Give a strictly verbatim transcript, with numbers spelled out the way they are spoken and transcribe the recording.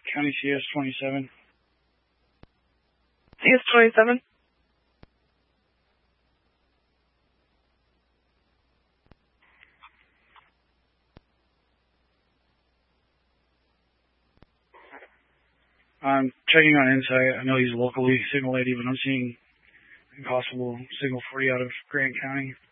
County C S twenty-seven. C S twenty-seven? I'm checking on Insight. I know he's locally signal eighty, but I'm seeing impossible signal forty out of Grant County.